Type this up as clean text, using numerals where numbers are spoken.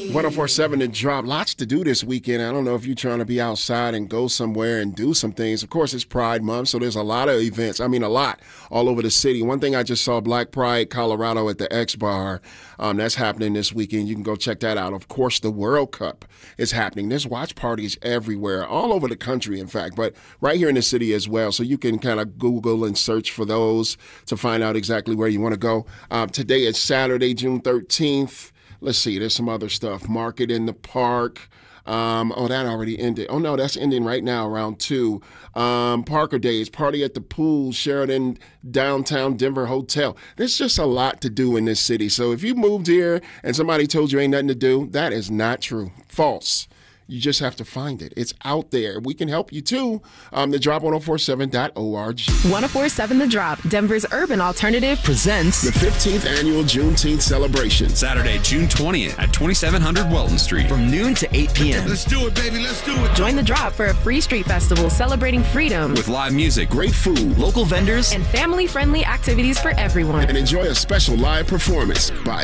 1047 The Drop. Lots to do this weekend. I don't know if you're trying to be outside and go somewhere and do some things. Of course, it's Pride Month, so there's a lot of events. I mean, a lot all over the city. One thing I just saw, Black Pride Colorado at the X Bar. That's happening this weekend. You can go check that out. Of course, the World Cup is happening. There's watch parties everywhere, all over the country, in fact, but right here in the city as well. So you can kind of Google and search for those to find out exactly where you want to go. Today is Saturday, June 13th. Let's see, there's some other stuff. Market in the Park. That already ended. Oh, no, that's ending right now, around 2. Parker Days, Party at the Pool, Sheridan Downtown Denver Hotel. There's just a lot to do in this city. So if you moved here and somebody told you ain't nothing to do, that is not true. False. You just have to find it. It's out there. We can help you too. TheDrop1047.org. 1047 The Drop, Denver's urban alternative, presents the 15th annual Juneteenth celebration. Saturday, June 20th at 2700 Welton Street. From noon to 8 p.m. Let's do it, baby. Let's do it. Join The Drop for a free street festival celebrating freedom. With live music, Great food, Local vendors, and family-friendly activities for everyone. and enjoy a special live performance by